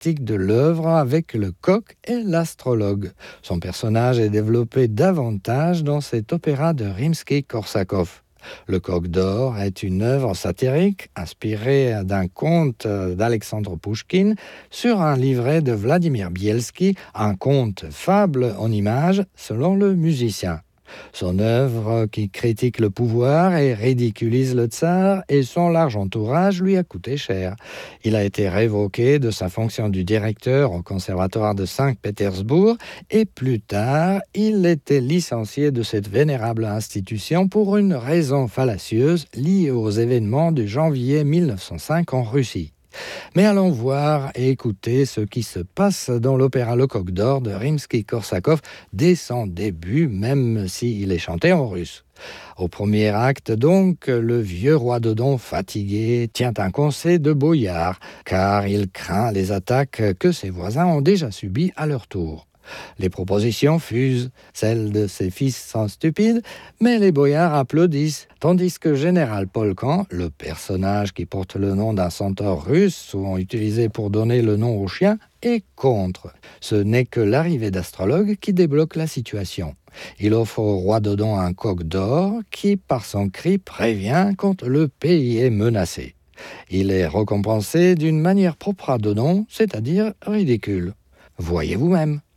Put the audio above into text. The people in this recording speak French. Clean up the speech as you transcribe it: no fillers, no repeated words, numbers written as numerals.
dramatique de l'œuvre avec le coq et l'astrologue. Son personnage est développé davantage dans cet opéra de Rimsky-Korsakov. Le Coq d'or est une œuvre satirique inspirée d'un conte d'Alexandre Pouchkine sur un livret de Vladimir Bielski, un conte fable en images selon le musicien. Son œuvre qui critique le pouvoir et ridiculise le tsar et son large entourage lui a coûté cher. Il a été révoqué de sa fonction du directeur au conservatoire de Saint-Pétersbourg et plus tard, il était licencié de cette vénérable institution pour une raison fallacieuse liée aux événements de janvier 1905 en Russie. Mais allons voir et écouter ce qui se passe dans l'opéra Le Coq d'or de Rimsky-Korsakov dès son début, même s'il est chanté en russe. Au premier acte donc, le vieux roi Dodon, fatigué, tient un conseil de boyard, car il craint les attaques que ses voisins ont déjà subies à leur tour. Les propositions fusent, celles de ses fils sont stupides, mais les boyards applaudissent, tandis que Général Polkan, le personnage qui porte le nom d'un centaure russe, souvent utilisé pour donner le nom au chien, est contre. Ce n'est que l'arrivée d'Astrologue qui débloque la situation. Il offre au roi Dodon un coq d'or qui, par son cri, prévient quand le pays est menacé. Il est récompensé d'une manière propre à Dodon, c'est-à-dire ridicule. Voyez vous-même.